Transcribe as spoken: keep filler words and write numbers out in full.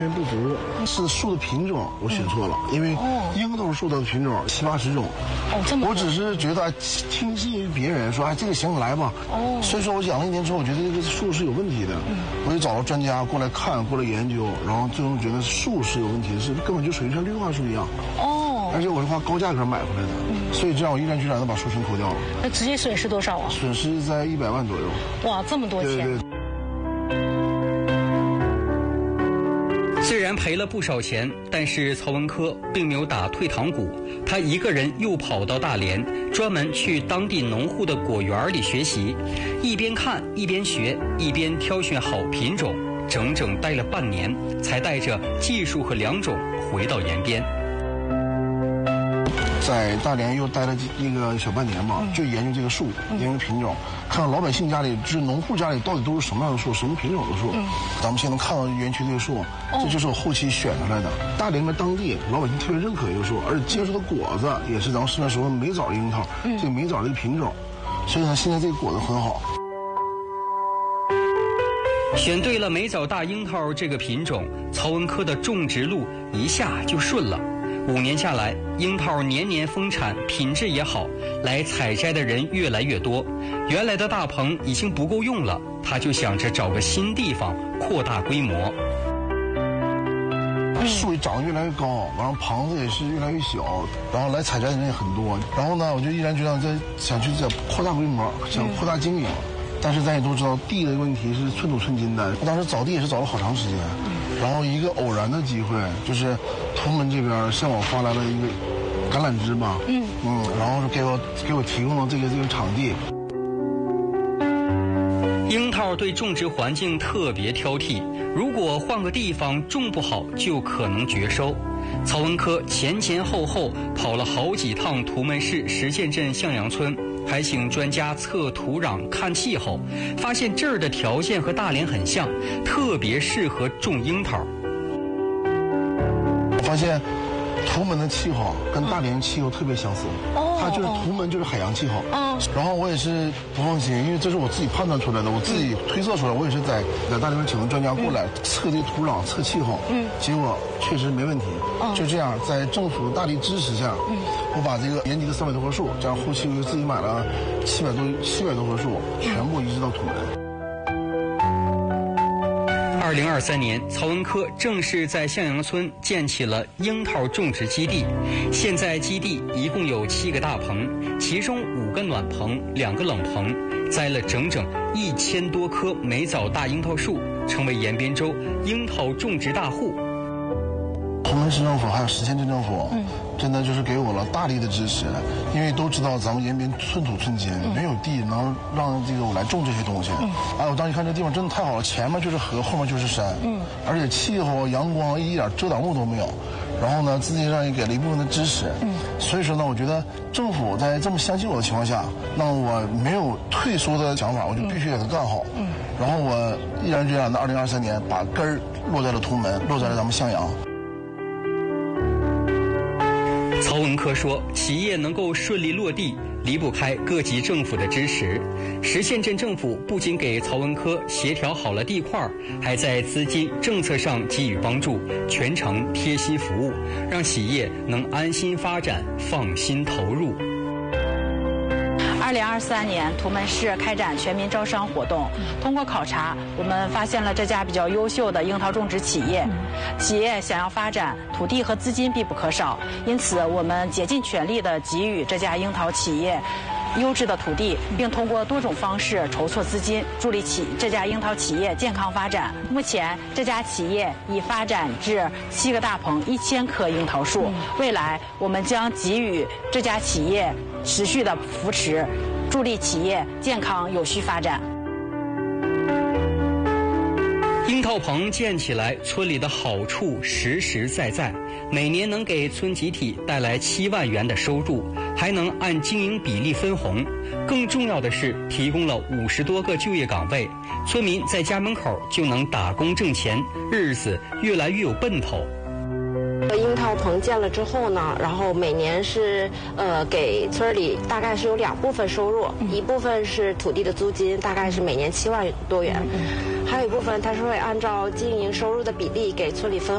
不足是树的品种我选错了，因为樱桃树的品种七八十种。 哦，这么多。 我只是觉得听信于别人说，哎，这个行，你来吧。哦。所以说我养了一年之后，我觉得这个树是有问题的。嗯。我就找了专家过来看，过来研究，然后最终觉得树是有问题的，是根本就属于像绿化树一样。哦。而且我是花高价格买回来的，嗯、所以这样我毅然决然的把树全抠掉了。 那直接损失多少啊？ 损失在一百万左右。 哇，这么多钱！ 对对对。 虽然赔了不少钱，但是曹文科并没有打退堂鼓，他一个人又跑到大连，专门去当地农户的果园里学习，一边看一边学，一边挑选好品种，整整待了半年，才带着技术和良种回到延边。 在大连又待了一个小半年嘛，嗯、就研究这个树，嗯、研究品种，看看老百姓家里，就是农户家里到底都是什么样的树，什么品种的树。嗯、咱们现在能看到园区这个树，哦、这就是我后期选出来的。大连的当地老百姓特别认可这个树，而且接触的果子也是咱们市面说的梅枣樱桃，嗯、这个梅枣这个品种，所以呢，现在这个果子很好。 选对了梅枣大樱桃这个品种，曹文科的种植路一下就顺了。五年下来，樱桃年年丰产，品质也好，来采摘的人越来越多。原来的大棚已经不够用了，他就想着找个新地方扩大规模。 树长得越来越高，然后棚子也是越来越小，然后来采摘的人也很多。然后呢，我就毅然决然在想去再扩大规模，想扩大经营。但是咱也都知道地的问题是寸土寸金的，我当时找地也是找了好长时间。然后一个偶然的机会，就是图们这边向我发来了一个橄榄枝吧，嗯嗯，然后给我给我提供了这个这个场地。 樱桃对种植环境特别挑剔，如果换个地方种不好，就可能绝收。曹文科前前后后跑了好几趟图们市实践镇向阳村，还请专家测土壤看气候，发现这儿的条件和大连很像，特别适合种樱桃。 我发现图们的气候跟大连气候特别相似，哦、它就是图们就是海洋气候。嗯、然后我也是不放心，因为这是我自己判断出来的，我自己推测出来。我也是在在大连请的专家过来、嗯、测这土壤、测气候，嗯，结果确实没问题。嗯、就这样，在政府大力支持下，嗯，我把这个延吉的三百多棵树，这样后期我就自己买了七百多七百多棵树，全部移植到图们。 二零二三年，曹文科正式在向阳村建起了樱桃种植基地。现在基地一共有七个大棚，其中五个暖棚，两个冷棚，栽了整整一千多棵梅枣大樱桃树，成为延边州樱桃种植大户。 图们市政府还有实践镇政府，嗯，真的就是给我了大力的支持，因为都知道咱们延边寸土寸金，嗯、没有地能让这个我来种这些东西。嗯、哎，我当时看这地方真的太好了，前面就是河，后面就是山，嗯，而且气候、阳光一点遮挡物都没有。然后呢，自己上也给了一部分的支持，嗯，所以说呢，我觉得政府在这么相信我的情况下，那我没有退缩的想法，我就必须给它干好，嗯，然后我毅然决然的二零二三年把根儿落在了图们，落在了咱们向阳。 曹文科说，企业能够顺利落地，离不开各级政府的支持。实践镇政府不仅给曹文科协调好了地块，还在资金政策上给予帮助，全程贴心服务，让企业能安心发展，放心投入。 二零二三年，图们市开展全民招商活动。通过考察，我们发现了这家比较优秀的樱桃种植企业。企业想要发展，土地和资金必不可少，因此我们竭尽全力地给予这家樱桃企业优质的土地，并通过多种方式筹措资金，助力起这家樱桃企业健康发展。目前，这家企业已发展至七个大棚、一千棵樱桃树。未来，我们将给予这家企业持续的扶持，助力企业健康有序发展。 樱桃棚建起来，村里的好处实实在在，每年能给村集体带来七万元的收入，还能按经营比例分红。更重要的是，提供了五十多个就业岗位，村民在家门口就能打工挣钱，日子越来越有奔头。 樱桃棚建了之后呢，然后每年是呃给村里大概是有两部分收入，嗯、一部分是土地的租金，大概是每年七万多元，嗯、还有一部分它是会按照经营收入的比例给村里分